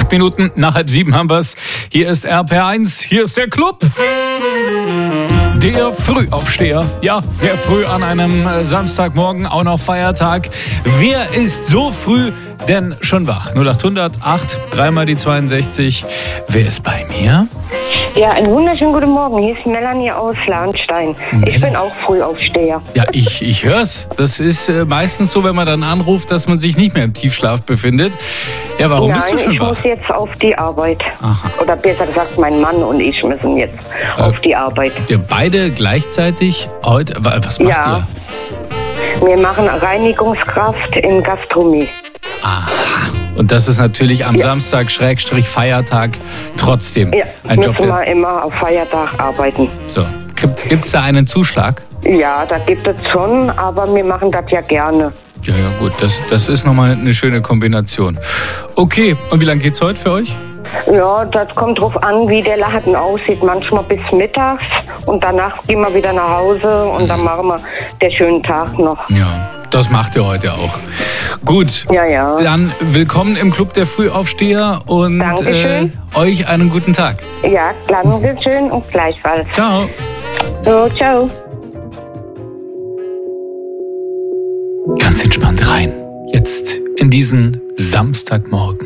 8 Minuten nach 6:30 haben wir's. Hier ist RPR1, hier ist der Club. Der Frühaufsteher. Ja, sehr früh an einem Samstagmorgen, auch noch Feiertag. Wer ist so früh denn schon wach? 0800 8 3 die 62. Wer ist bei mir? Ja, einen wunderschönen guten Morgen. Hier ist Melanie aus Lahnstein. Ich bin auch Frühaufsteher. Ja, ich hör's. Das ist meistens so, wenn man dann anruft, dass man sich nicht mehr im Tiefschlaf befindet. Ja, warum bist du schon ich wach? muss jetzt auf die Arbeit. Aha. Oder besser gesagt, mein Mann und ich müssen jetzt auf die Arbeit. Ihr beide gleichzeitig heute? Was macht ihr? Wir machen Reinigungskraft in Gastronomie. Aha. Und das ist natürlich am Samstag, Feiertag, trotzdem ein Job. Müssen wir immer auf Feiertag arbeiten. So. Gibt's da einen Zuschlag? Ja, da gibt es schon, aber wir machen das ja gerne. Ja, gut, das ist nochmal eine schöne Kombination. Okay, und wie lange geht's heute für euch? Ja, das kommt drauf an, wie der Laden aussieht. Manchmal bis mittags und danach gehen wir wieder nach Hause und dann machen wir den schönen Tag noch. Ja, das macht ihr heute auch. Gut, Ja. Dann willkommen im Club der Frühaufsteher und Dankeschön. Euch einen guten Tag. Ja, Dankeschön und gleichfalls. Ciao. So, ciao. Ganz entspannt rein. Jetzt in diesen Samstagmorgen.